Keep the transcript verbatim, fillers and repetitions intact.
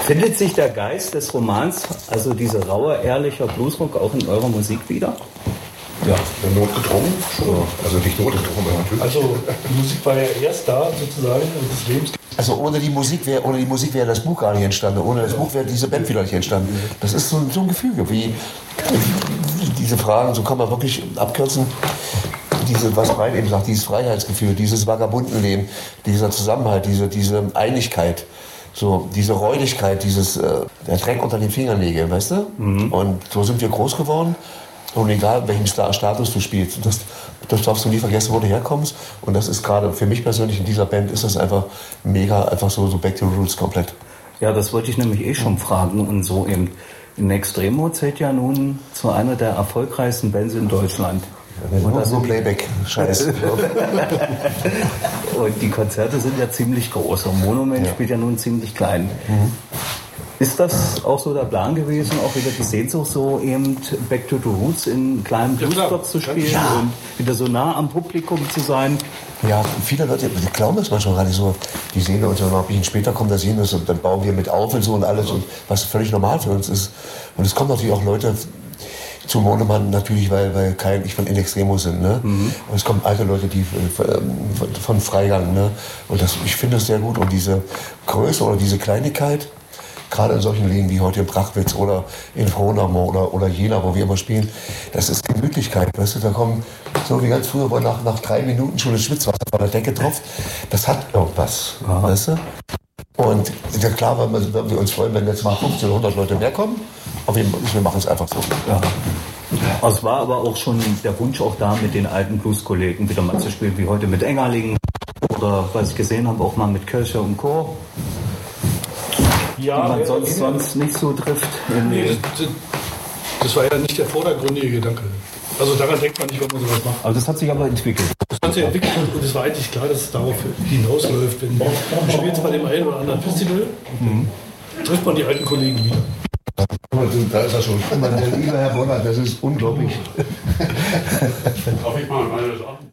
Findet sich der Geist des Romans, also dieser raue, ehrliche Bluesrock, auch in eurer Musik wieder? Ja, notgedrungen schon. Also nicht notgedrungen, aber natürlich. Also die Musik war ja erst da sozusagen und des Lebens. Also ohne die Musik wäre ohne die Musik wäre das Buch gar nicht entstanden. Ohne das Buch wäre diese Band wieder nicht entstanden. Das ist so, so ein Gefüge, wie, wie diese Fragen, so kann man wirklich abkürzen. Diese, was Brian eben sagt, dieses Freiheitsgefühl, dieses Vagabundenleben, dieser Zusammenhalt, diese, diese Einigkeit, so diese Räudigkeit, dieses äh, der Dreck unter den Fingernägeln, weißt du? Mhm. Und so sind wir groß geworden. Und egal, welchen Status du spielst, das, das darfst du nie vergessen, wo du herkommst. Und das ist gerade für mich persönlich in dieser Band ist das einfach mega, einfach so, so back to the roots komplett. Ja, das wollte ich nämlich eh schon fragen. Und so eben, in Extremo zählt ja nun zu einer der erfolgreichsten Bands in Deutschland. Ja, und das so Playback, scheiße. Und die Konzerte sind ja ziemlich groß. Und Monument ja. spielt ja nun ziemlich klein. Mhm. Ist das auch so der Plan gewesen, auch wieder die Sehnsucht, so eben Back to the Roots in kleinen Bluesclubs zu spielen ja. und wieder so nah am Publikum zu sein? Ja, viele Leute die glauben das manchmal gar nicht so. Die sehen uns, wenn wir ein bisschen später kommen, da sehen wir es und dann bauen wir mit auf und so und alles, und was völlig normal für uns ist. Und es kommen natürlich auch Leute zu Monemann natürlich, weil, weil kein ich von In Extremo sind, ne? Mhm. Und es kommen alte Leute, die von, von Freigang, ne? Und das, ich finde das sehr gut. Und diese Größe oder diese Kleinigkeit, gerade in solchen Läden wie heute in Brachwitz oder in Frohnau oder, oder Jena, wo wir immer spielen, das ist Gemütlichkeit, weißt du, da kommen, so wie ganz früher, wo nach, nach drei Minuten schon das Schwitzwasser von der Decke tropft, das hat irgendwas, ja. weißt du? Und ja klar, weil wir, weil wir uns freuen, wenn jetzt mal fünfzehn, hundert Leute mehr kommen, aber wir, wir machen es einfach so. Ja. Es war aber auch schon der Wunsch auch da, mit den alten Blues-Kollegen wieder mal zu spielen, wie heute mit Engerlingen oder, was ich gesehen habe, auch mal mit Kirche und Chor. Ja, die man sonst, sonst nicht so trifft. Nee, das, das war ja nicht der vordergründige Gedanke. Also daran denkt man nicht, wenn man sowas macht. Aber das hat sich aber entwickelt. Das hat sich entwickelt und es war eigentlich klar, dass es darauf hinausläuft. Wenn man spielt bei dem einen oder anderen Festival, mhm. trifft man die alten Kollegen wieder. Da ist er schon. Lieber Herr Bonner, das ist unglaublich. Darf ich mal meine Sachen?